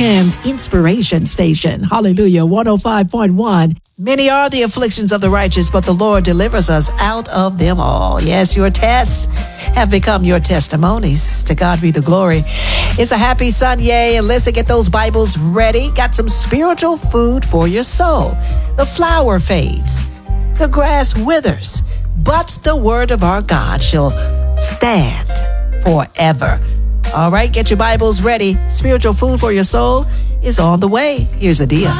Bethlehem's inspiration station. Hallelujah, 105.1. Many are the afflictions of the righteous, but the Lord delivers us out of them all. Yes, your tests have become your testimonies. To God be the glory. It's a happy Sunday, and listen, get those Bibles ready. Got some spiritual food for your soul. The flower fades, the grass withers, but the word of our God shall stand forever. All right, get your Bibles ready. Spiritual food for your soul is on the way. Here's Adia.